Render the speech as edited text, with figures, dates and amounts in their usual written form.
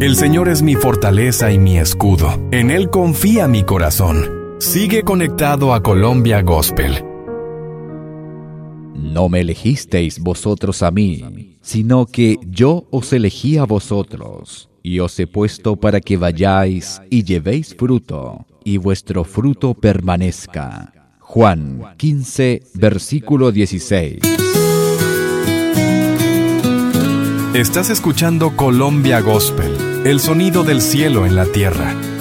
El Señor es mi fortaleza y mi escudo. En Él confía mi corazón. Sigue conectado a Colombia Gospel. No me elegisteis vosotros a mí, sino que yo os elegí a vosotros, y os he puesto para que vayáis y llevéis fruto, y vuestro fruto permanezca. Juan 15, versículo 16. Estás escuchando Colombia Gospel, el sonido del cielo en la tierra.